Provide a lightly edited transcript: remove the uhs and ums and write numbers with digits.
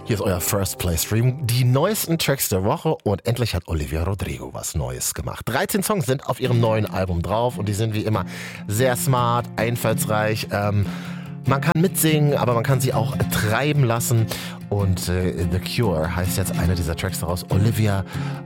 Hier ist euer First Play Stream, die neuesten Tracks der Woche und endlich hat Olivia Rodrigo was Neues gemacht. 13 Songs sind auf ihrem neuen Album drauf und die sind wie immer sehr smart, einfallsreich. Man kann mitsingen, aber man kann sie auch treiben lassen. Und The Cure heißt jetzt einer dieser Tracks daraus. Olivia